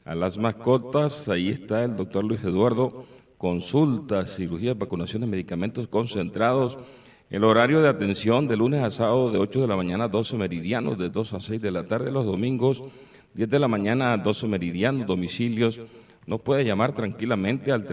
a las mascotas. Ahí está el doctor Luis Eduardo, consultas, cirugías, vacunaciones, medicamentos concentrados. El horario de atención de lunes a sábado de 8 de la mañana a 12 meridianos, de 2 a 6 de la tarde, los domingos 10 de la mañana a 12 meridianos, domicilios. Nos puede llamar tranquilamente al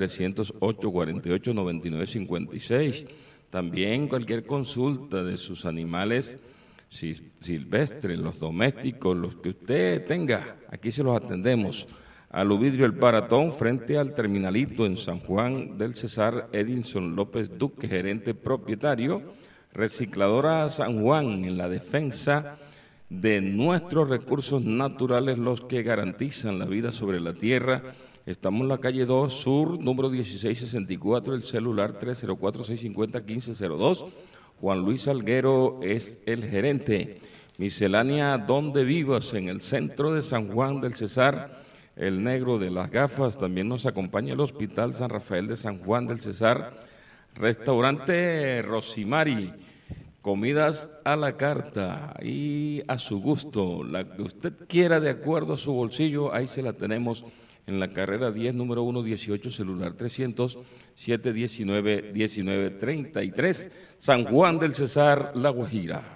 308-48-99-56. También cualquier consulta de sus animales silvestres, los domésticos, los que usted tenga, aquí se los atendemos. Aluvidrio El Paratón, frente al Terminalito en San Juan del Cesar, Edinson López Duque, gerente propietario. Recicladora San Juan, en la defensa de nuestros recursos naturales, los que garantizan la vida sobre la tierra. Estamos en la calle 2 Sur, número 1664, el celular 304-650-1502. Juan Luis Salguero es el gerente. Miscelánea Donde Vivas, en el centro de San Juan del Cesar. El negro de las gafas también nos acompaña, el Hospital San Rafael de San Juan del Cesar. Restaurante Rosimari, comidas a la carta y a su gusto, la que usted quiera de acuerdo a su bolsillo, ahí se la tenemos en la carrera 10, número 118, celular 300-719-1933, San Juan del Cesar, La Guajira.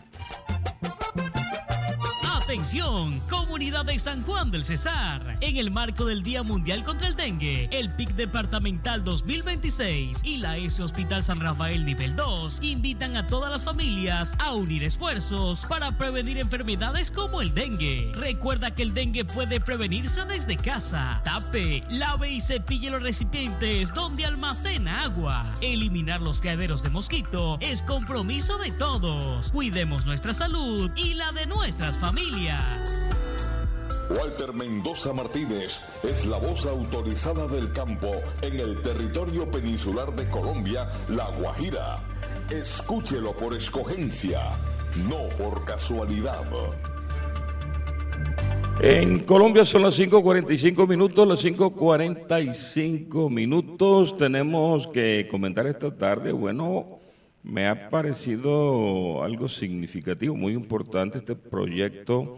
Atención, comunidad de San Juan del Cesar. En el marco del Día Mundial contra el Dengue, el PIC Departamental 2026 y la S Hospital San Rafael Nivel 2 invitan a todas las familias a unir esfuerzos para prevenir enfermedades como el dengue. Recuerda que el dengue puede prevenirse desde casa. Tape, lave y cepille los recipientes donde almacena agua. Eliminar los criaderos de mosquito es compromiso de todos. Cuidemos nuestra salud y la de nuestras familias. Walter Mendoza Martínez es la voz autorizada del campo en el territorio peninsular de Colombia, La Guajira. Escúchelo por escogencia, no por casualidad. En Colombia son las 5:45 minutos, las 5:45 minutos. Tenemos que comentar esta tarde, bueno, me ha parecido algo significativo, muy importante este proyecto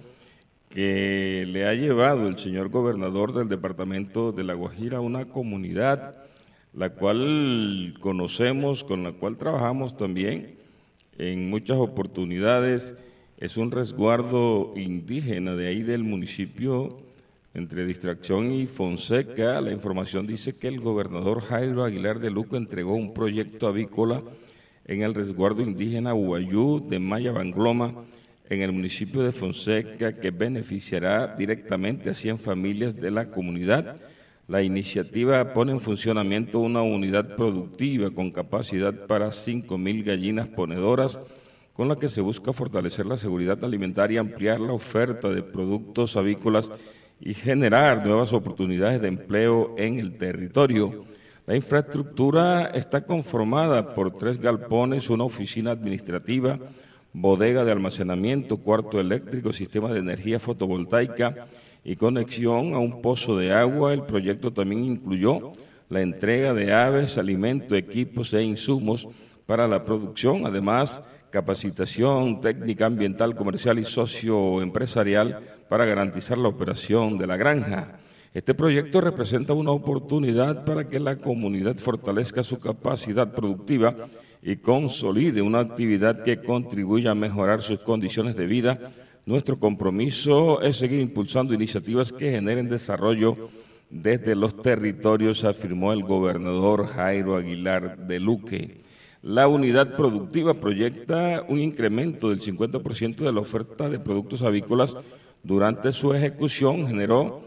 que le ha llevado el señor gobernador del departamento de La Guajira a una comunidad, la cual conocemos, con la cual trabajamos también en muchas oportunidades. Es un resguardo indígena de ahí del municipio, entre Distracción y Fonseca. La información dice que el gobernador Jairo Aguilar de Luco entregó un proyecto avícola en el resguardo indígena Huayú de Maya Bangloma, en el municipio de Fonseca, que beneficiará directamente a 100 familias de la comunidad. La iniciativa pone en funcionamiento una unidad productiva con capacidad para 5,000 gallinas ponedoras, con la que se busca fortalecer la seguridad alimentaria, ampliar la oferta de productos avícolas y generar nuevas oportunidades de empleo en el territorio. La infraestructura está conformada por 3 galpones, una oficina administrativa, bodega de almacenamiento, cuarto eléctrico, sistema de energía fotovoltaica y conexión a un pozo de agua. El proyecto también incluyó la entrega de aves, alimento, equipos e insumos para la producción, además capacitación técnica ambiental, comercial y socioempresarial para garantizar la operación de la granja. Este proyecto representa una oportunidad para que la comunidad fortalezca su capacidad productiva y consolide una actividad que contribuya a mejorar sus condiciones de vida. Nuestro compromiso es seguir impulsando iniciativas que generen desarrollo desde los territorios, afirmó el gobernador Jairo Aguilar de Luque. La unidad productiva proyecta un incremento del 50% de la oferta de productos avícolas. Durante su ejecución generó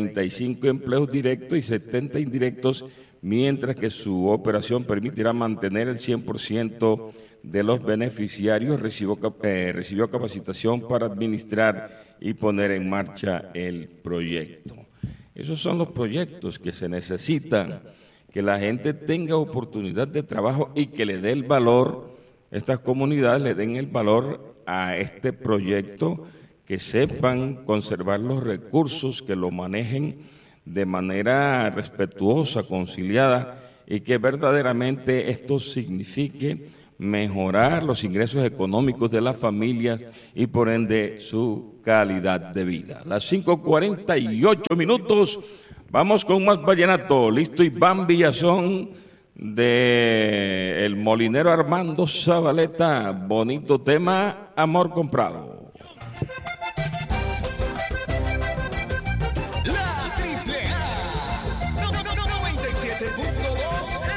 35 empleos directos y 70 indirectos, mientras que su operación permitirá mantener el 100% de los beneficiarios. Recibió capacitación para administrar y poner en marcha el proyecto. Esos son los proyectos que se necesitan, que la gente tenga oportunidad de trabajo y que le dé el valor, estas comunidades le den el valor a este proyecto, que sepan conservar los recursos, que lo manejen de manera respetuosa, conciliada, y que verdaderamente esto signifique mejorar los ingresos económicos de las familias y por ende su calidad de vida. Las 5:48 minutos, vamos con más vallenato. Listo Iván Villazón de el molinero Armando Zabaleta, bonito tema, Amor Comprado.